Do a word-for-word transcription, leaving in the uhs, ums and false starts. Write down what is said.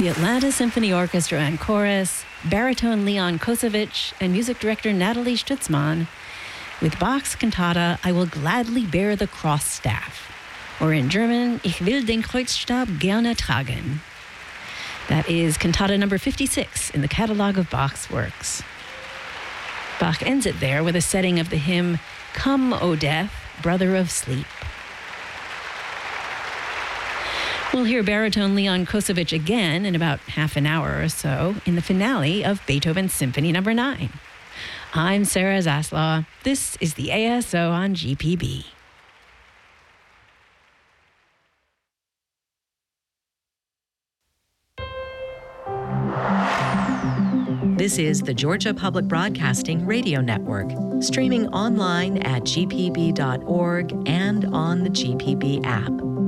the Atlanta Symphony Orchestra and Chorus, baritone Leon Kosevich, and music director Natalie Stutzman, with Bach's cantata I Will Gladly Bear the Cross Staff, or in German, Ich will den Kreuzstab gerne tragen. That is cantata number fifty-six in the catalog of Bach's works. Bach ends it there with a setting of the hymn, Come, O Death, Brother of Sleep. We'll hear baritone Leon Kosevich again in about half an hour or so in the finale of Beethoven's Symphony Number nine. I'm Sarah Zaslaw. This is the A S O on G P B. This is the Georgia Public Broadcasting Radio Network, streaming online at g p b dot org and on the G P B app.